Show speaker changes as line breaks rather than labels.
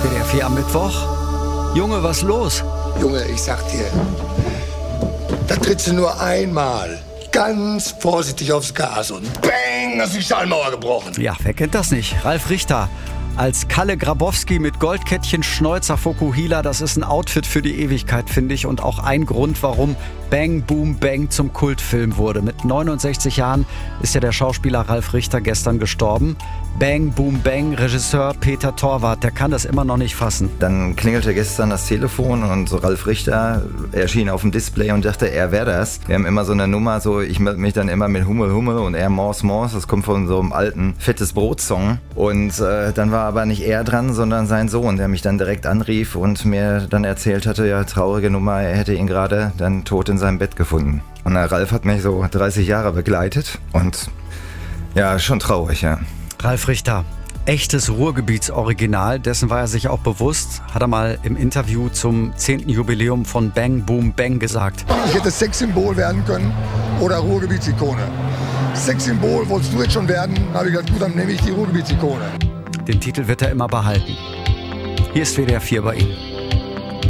WDR 4 am Mittwoch. Junge, was los?
Junge, ich sag dir, da trittst du nur einmal ganz vorsichtig aufs Gas und bang, hast die Stahlmauer gebrochen.
Ja, wer kennt das nicht? Ralf Richter als Kalle Grabowski mit Goldkettchen, Schnäuzer, Fokuhila. Das ist ein Outfit für die Ewigkeit, finde ich. Und auch ein Grund, warum Bang Boom Bang zum Kultfilm wurde. Mit 69 Jahren ist ja der Schauspieler Ralf Richter gestern gestorben. Bang Boom Bang, Regisseur Peter Torwart, der kann das immer noch nicht fassen.
Dann klingelte gestern das Telefon und so Ralf Richter erschien auf dem Display und dachte, er wäre das. Wir haben immer so eine Nummer, so ich melde mich dann immer mit Hummel Hummel und er Mors Mors. Das kommt von so einem alten Fettes Brot-Song. Und dann war aber nicht er dran, sondern sein Sohn, der mich dann direkt anrief und mir dann erzählt hatte, ja, traurige Nummer, er hätte ihn gerade dann tot in seinem Bett gefunden. Und der Ralf hat mich so 30 Jahre begleitet und ja, schon traurig, ja.
Ralf Richter, echtes Ruhrgebietsoriginal, dessen war er sich auch bewusst, hat er mal im Interview zum 10. Jubiläum von Bang Boom Bang gesagt.
Ich hätte Sexsymbol werden können oder Ruhrgebietsikone. Sexsymbol wolltest du jetzt schon werden, habe ich gesagt, gut, dann nehme ich die Ruhrgebietsikone.
Den Titel wird er immer behalten. Hier ist WDR 4 bei Ihnen.